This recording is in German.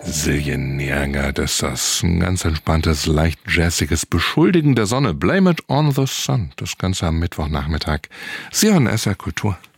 Silje Neanger, das ist das ein ganz entspanntes, leicht jazziges Beschuldigen der Sonne. Blame it on the sun. Das Ganze am Mittwochnachmittag. Sie hören SR Kultur.